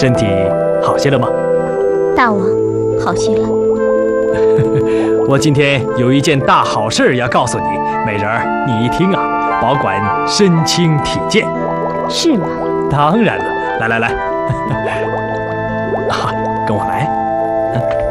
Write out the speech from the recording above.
身体好些了吗？ 大王，好些了。 我今天有一件大好事要告诉你，美人儿，你一听啊，保管身轻体健。 是吗？ 当然了，来，啊，跟我来。